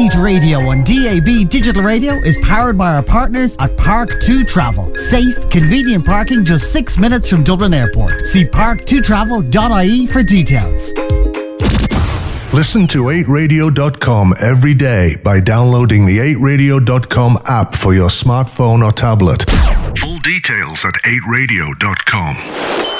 8 Radio on DAB Digital Radio is powered by our partners at Park2 Travel. Safe, convenient parking just 6 minutes from Dublin Airport. See park2travel.ie for details. Listen to 8radio.com every day by downloading the 8radio.com app for your smartphone or tablet. Full details at 8radio.com.